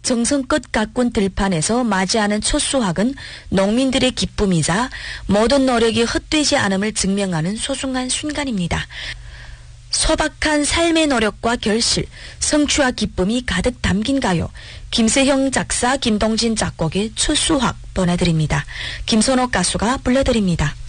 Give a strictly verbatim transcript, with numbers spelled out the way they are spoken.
정성껏 가꾼 들판에서 맞이하는 첫 수확은 농민들의 기쁨이자 모든 노력이 헛되지 않음을 증명하는 소중한 순간입니다. 소박한 삶의 노력과 결실, 성취와 기쁨이 가득 담긴 가요. 김세형 작사, 김동진 작곡의 첫 수확 보내드립니다. 김선옥 가수가 불러드립니다.